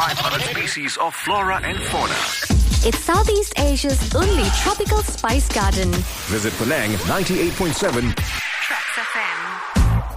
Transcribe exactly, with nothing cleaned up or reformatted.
five hundred species of flora and fauna. It's Southeast Asia's only tropical spice garden. Visit Penang ninety-eight point seven